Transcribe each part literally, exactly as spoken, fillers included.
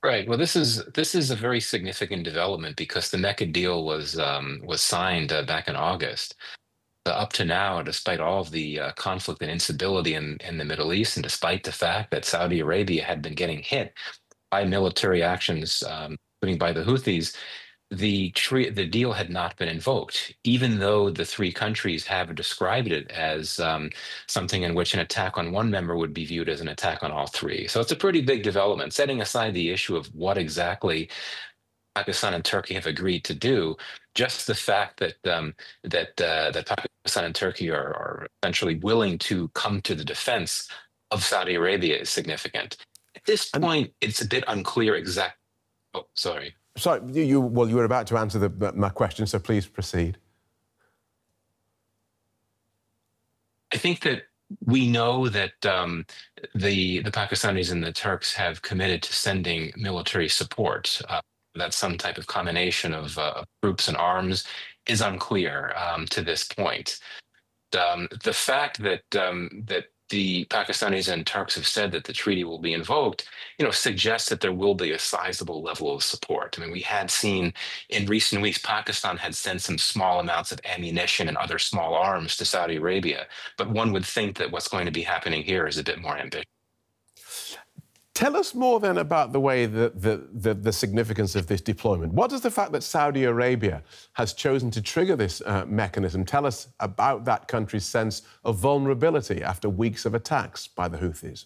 Right. Well, this is this is a very significant development because the Mecca deal was um, was signed uh, back in August. Uh, up to now, despite all of the uh, conflict and instability in, in the Middle East, and despite the fact that Saudi Arabia had been getting hit by military actions, um, including by the Houthis, the tre- the deal had not been invoked, even though the three countries have described it as um, something in which an attack on one member would be viewed as an attack on all three. So it's a pretty big development. Setting aside the issue of what exactly Pakistan and Turkey have agreed to do, just the fact that um, that uh, that Pakistan and Turkey are, are essentially willing to come to the defense of Saudi Arabia is significant. At this And point, it's a bit unclear exactly. Oh, sorry. sorry, you, you well, you were about to answer the, my question, so please proceed. I think that we know that um, the the Pakistanis and the Turks have committed to sending military support. Uh, that some type of combination of uh, troops and arms is unclear um, to this point. Um, the fact that um, that the Pakistanis and Turks have said that the treaty will be invoked, you know, suggests that there will be a sizable level of support. I mean, we had seen in recent weeks, Pakistan had sent some small amounts of ammunition and other small arms to Saudi Arabia, but one would think that what's going to be happening here is a bit more ambitious. Tell us more then about the way that the, the, the significance of this deployment. What does the fact that Saudi Arabia has chosen to trigger this uh, mechanism tell us about that country's sense of vulnerability after weeks of attacks by the Houthis?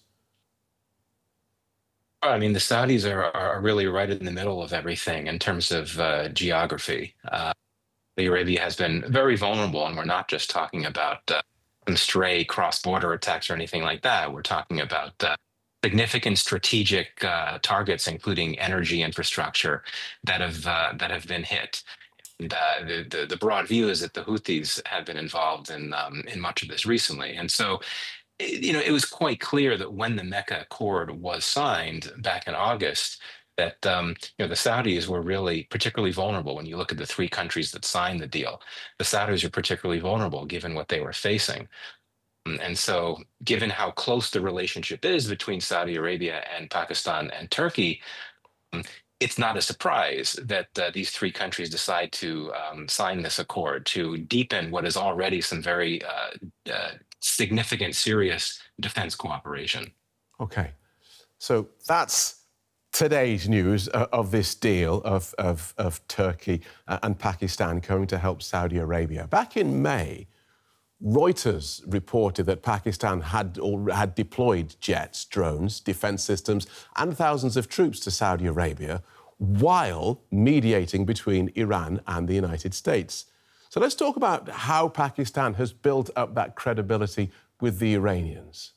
I mean, the Saudis are, are really right in the middle of everything in terms of uh, geography. Uh, Saudi Arabia has been very vulnerable, and we're not just talking about uh, some stray cross-border attacks or anything like that. We're talking about uh, significant strategic uh, targets, including energy infrastructure, that have uh, that have been hit. And, uh, the, the the broad view is that the Houthis have been involved in um, in much of this recently, and so it- you know it was quite clear that when the Mecca Accord was signed back in August, that um, you know the Saudis were really particularly vulnerable. When you look at the three countries that signed the deal, the Saudis are particularly vulnerable given what they were facing. And so, given how close the relationship is between Saudi Arabia and Pakistan and Turkey, um, it's not a surprise that uh, these three countries decide to um, sign this accord to deepen what is already some very uh, uh, significant, serious defense cooperation. OK. So that's today's news uh, of this deal of, of, of Turkey uh, and Pakistan going to help Saudi Arabia. Back in May, Reuters reported that Pakistan had, or had deployed jets, drones, defence systems and thousands of troops to Saudi Arabia while mediating between Iran and the United States. So let's talk about how Pakistan has built up that credibility with the Iranians.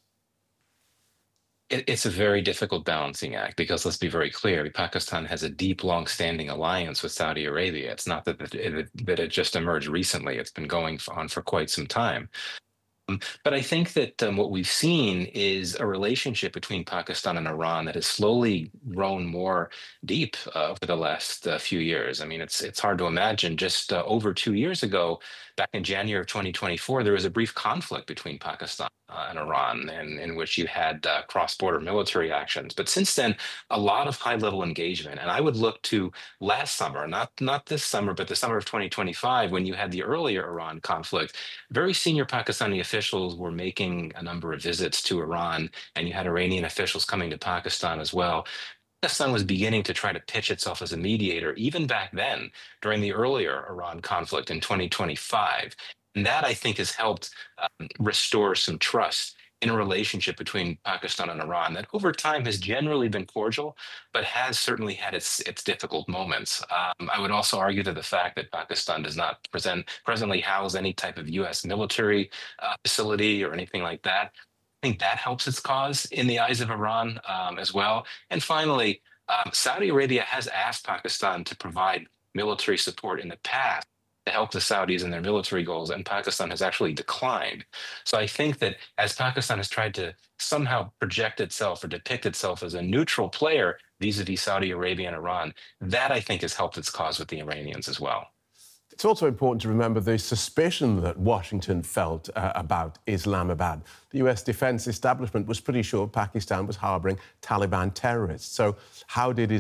It, it's a very difficult balancing act because let's be very clear, Pakistan has a deep, long-standing alliance with Saudi Arabia. It's not that it, that it just emerged recently. It's been going on for quite some time. Um, But I think that um, what we've seen is a relationship between Pakistan and Iran that has slowly grown more deep uh, over the last uh, few years. I mean, it's it's hard to imagine. Just uh, over two years ago, back in January of twenty twenty-four, there was a brief conflict between Pakistan uh, and Iran, in, in which you had uh, cross-border military actions. But since then, a lot of high-level engagement. And I would look to last summer, not not this summer, but the summer of twenty twenty-five, when you had the earlier Iran conflict. Very senior Pakistani officials were making a number of visits to Iran, and you had Iranian officials coming to Pakistan as well. Pakistan was beginning to try to pitch itself as a mediator, even back then, during the earlier Iran conflict in twenty twenty-five. And that, I think, has helped um, restore some trust in a relationship between Pakistan and Iran that over time has generally been cordial, but has certainly had its its difficult moments. Um, I would also argue that the fact that Pakistan does not present presently house any type of U S military uh, facility or anything like that, I think that helps its cause in the eyes of Iran um, as well. And finally, um, Saudi Arabia has asked Pakistan to provide military support in the past to help the Saudis in their military goals, and Pakistan has actually declined. So I think that as Pakistan has tried to somehow project itself or depict itself as a neutral player vis-a-vis Saudi Arabia and Iran, that I think has helped its cause with the Iranians as well. It's also important to remember the suspicion that Washington felt uh, about Islamabad. The U S defence establishment was pretty sure Pakistan was harbouring Taliban terrorists. So how did